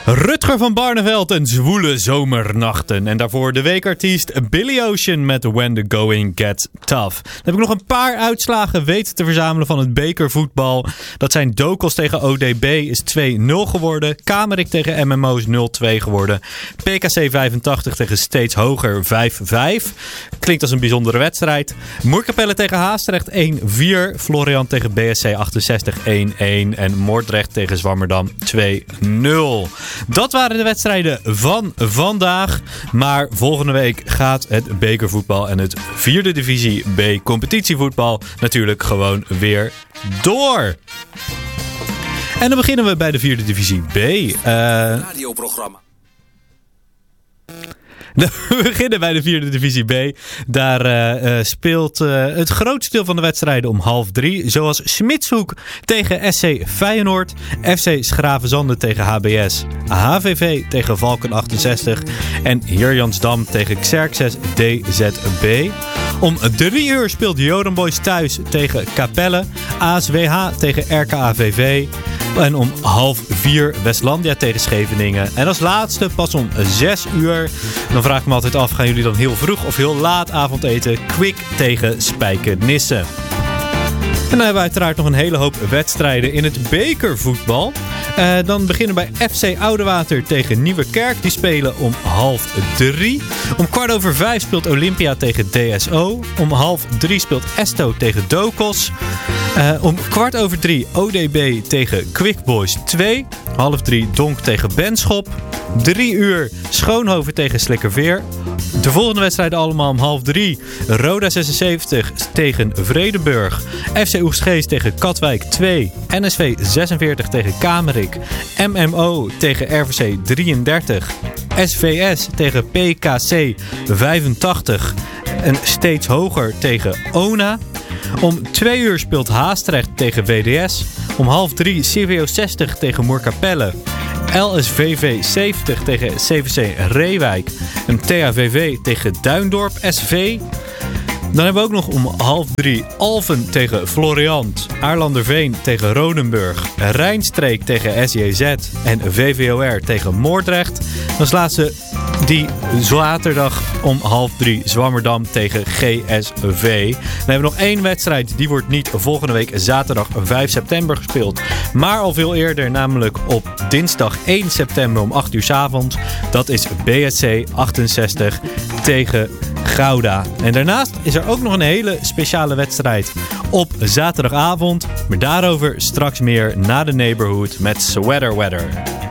Rutger van Barneveld en Zwoele Zomernachten. En daarvoor de weekartiest Billy Ocean met When the Going Gets Tough. Dan heb ik nog een paar uitslagen weten te verzamelen van het bekervoetbal. Dat zijn Dokos tegen ODB is 2-0 geworden. Kamerik tegen MMO is 0-2 geworden. PKC 85 tegen Steeds Hoger 5-5. Klinkt als een bijzondere wedstrijd. Moerkapelle tegen Haastrecht 1-4. Florian tegen BSC 68 1-1. En Moordrecht tegen Zwammerdam 2-0. Dat waren de wedstrijden van vandaag. Maar volgende week gaat het bekervoetbal en het 4e divisie B competitievoetbal natuurlijk gewoon weer door. En dan beginnen we bij de 4e divisie B. Radioprogramma. We beginnen bij de 4e divisie B. Daar speelt het grootste deel van de wedstrijden om 2:30. Zoals Smitshoek tegen SC Feyenoord. FC Schravenzande tegen HBS. HVV tegen Valken 68. En Heerjansdam tegen Xerxes DZB. Om 3:00 speelt Joden Boys thuis tegen Capelle. ASWH tegen RKAVV. En om 3:30 Westlandia tegen Scheveningen. En als laatste pas om 6:00. Dan vraag ik me altijd af, gaan jullie dan heel vroeg of heel laat avondeten? Kwik tegen Spijkenisse. En dan hebben we uiteraard nog een hele hoop wedstrijden in het bekervoetbal. Dan beginnen we bij FC Oudewater tegen Nieuwekerk. Die spelen om 2:30. Om 4:15 speelt Olympia tegen DSO. Om 2:30 speelt Esto tegen Dokos. Om 2:15 ODB tegen Quick Boys 2. 2:30 Donk tegen Benschop. 3:00 Schoonhoven tegen Slikkerveer. De volgende wedstrijden allemaal om 2:30. Roda 76 tegen Vredenburg. FC Oegstgeest tegen Katwijk 2. NSV 46 tegen Kamerik. MMO tegen RVC 33. SVS tegen PKC 85. En Steeds Hoger tegen ONA. Om 2:00 speelt Haastrecht tegen WDS. Om 2:30 CVO 60 tegen Moerkapelle. LSVV 70 tegen CVC Reewijk. En THVV tegen Duindorp SV. Dan hebben we ook nog om 2:30 Alphen tegen Floriant. Aarlanderveen tegen Rodenburg. Rijnstreek tegen SJZ. En VVOR tegen Moordrecht. Dan als laatste die zaterdag om 2:30 Zwammerdam tegen GSV. Dan hebben we nog één wedstrijd. Die wordt niet volgende week zaterdag 5 september gespeeld. Maar al veel eerder, namelijk op dinsdag 1 september om 8:00 's avonds. Dat is BSC 68 tegen Gouda. En daarnaast is er ook nog een hele speciale wedstrijd op zaterdagavond. Maar daarover straks meer na de Neighborhood met Sweater Weather.